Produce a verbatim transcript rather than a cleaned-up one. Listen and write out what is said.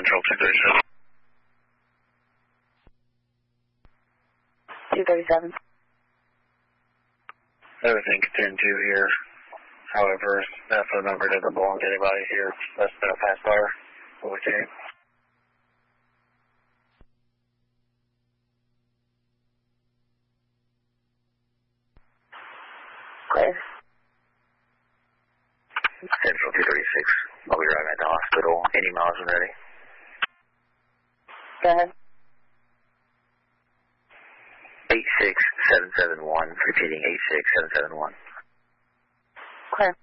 Central two thirty-seven. two thirty-seven. Everything ten two here. However, that phone number doesn't belong to anybody here. That's been a pass fire. Okay. Clear. Central two thirty-six. I'll be driving at the hospital. Any miles when ready? Go ahead. eight six seven seven one. Repeating eight six seven seven one. Clear.